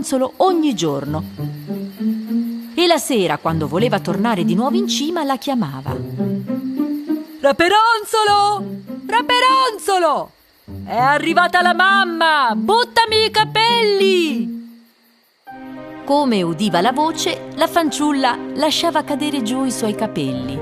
Raperonzolo ogni giorno. E la sera, quando voleva tornare di nuovo in cima, la chiamava. Raperonzolo! Raperonzolo! È arrivata la mamma! Buttami i capelli! Come udiva la voce, la fanciulla lasciava cadere giù i suoi capelli.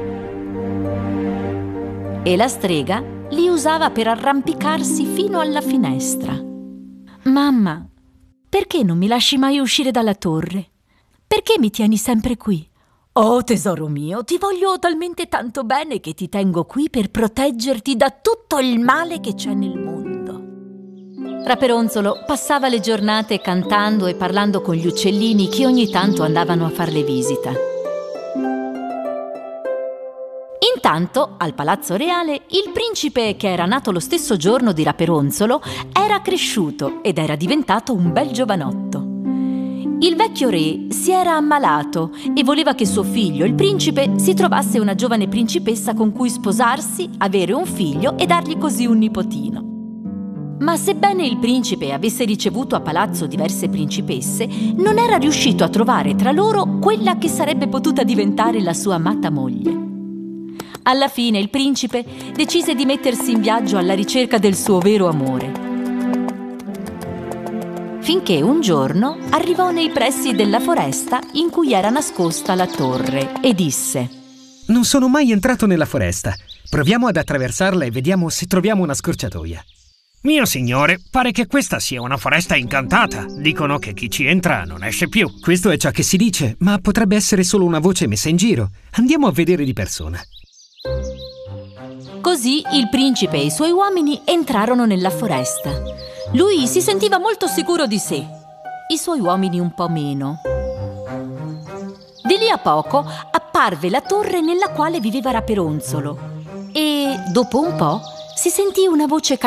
E la strega li usava per arrampicarsi fino alla finestra. Mamma, perché non mi lasci mai uscire dalla torre? Perché mi tieni sempre qui? Oh, tesoro mio, ti voglio talmente tanto bene che ti tengo qui per proteggerti da tutto il male che c'è nel mondo. Raperonzolo passava le giornate cantando e parlando con gli uccellini che ogni tanto andavano a farle visita. Intanto, al Palazzo Reale, il principe, che era nato lo stesso giorno di Raperonzolo, era cresciuto ed era diventato un bel giovanotto. Il vecchio re si era ammalato e voleva che suo figlio, il principe, si trovasse una giovane principessa con cui sposarsi, avere un figlio e dargli così un nipotino. Ma sebbene il principe avesse ricevuto a palazzo diverse principesse, non era riuscito a trovare tra loro quella che sarebbe potuta diventare la sua amata moglie. Alla fine il principe decise di mettersi in viaggio alla ricerca del suo vero amore. Finché un giorno arrivò nei pressi della foresta in cui era nascosta la torre e disse: Non sono mai entrato nella foresta. Proviamo ad attraversarla e vediamo se troviamo una scorciatoia. Mio signore, pare che questa sia una foresta incantata. Dicono che chi ci entra non esce più. Questo è ciò che si dice, ma potrebbe essere solo una voce messa in giro. Andiamo a vedere di persona. Così il principe e i suoi uomini entrarono nella foresta. Lui si sentiva molto sicuro di sé, i suoi uomini un po' meno. Di lì a poco apparve la torre nella quale viveva Raperonzolo e, dopo un po', si sentì una voce